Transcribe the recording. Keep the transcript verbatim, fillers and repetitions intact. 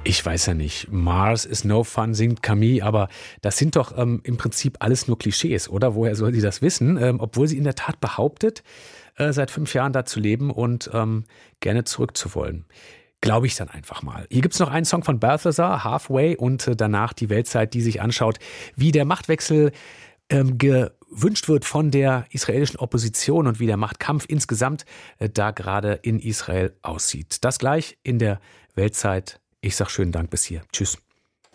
Ich weiß ja nicht. Mars is no fun, singt Camille, aber das sind doch ähm, im Prinzip alles nur Klischees, oder? Woher soll sie das wissen? Ähm, obwohl sie in der Tat behauptet, äh, seit fünf Jahren da zu leben und ähm, gerne zurück zu wollen. Glaube ich dann einfach mal. Hier gibt's noch einen Song von Balthazar, Halfway, und äh, danach die Weltzeit, die sich anschaut, wie der Machtwechsel ähm, gewünscht wird von der israelischen Opposition und wie der Machtkampf insgesamt äh, da gerade in Israel aussieht. Das gleich in der Weltzeit. Ich sag schönen Dank bis hier. Tschüss.